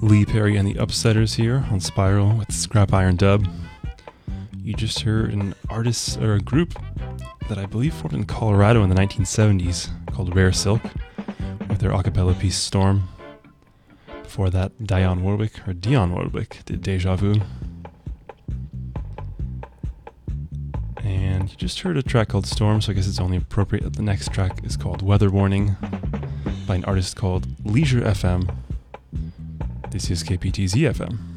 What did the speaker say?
Lee Perry and the Upsetters here on Spiral with Scrap Iron Dub. You just heard an artist or a group that I believe formed in Colorado in the 1970s called Rare Silk with their a cappella piece Storm. Before that, Dionne Warwick did Deja Vu. And you just heard a track called Storm, so I guess it's only appropriate that the next track is called Weather Warning by an artist called Leisure FM. This is KPTZ FM.